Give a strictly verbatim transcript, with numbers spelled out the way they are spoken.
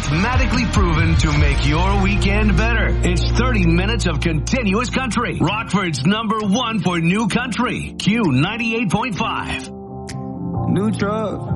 mathematically proven to make your weekend better. It's thirty minutes of continuous country. Rockford's number one for new country. Q ninety-eight point five. New truck.